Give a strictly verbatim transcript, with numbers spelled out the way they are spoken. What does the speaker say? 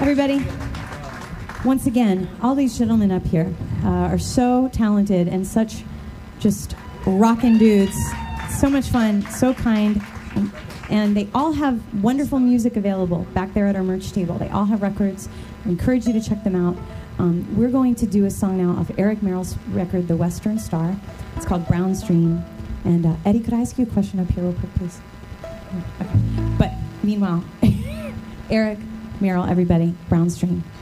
Everybody, once again, all these gentlemen up here uh, are so talented and such just rockin' dudes. So much fun, so kind. Um, and they all have wonderful music available back there at our merch table. They all have records. I encourage you to check them out. Um, we're going to do a song now off Eric Merrill's record, The Western Star. It's called Brown Stream. And uh, Eddie, could I ask you a question up here real quick, please? Okay. But meanwhile, Eric, Merrill, everybody, Brown Stream.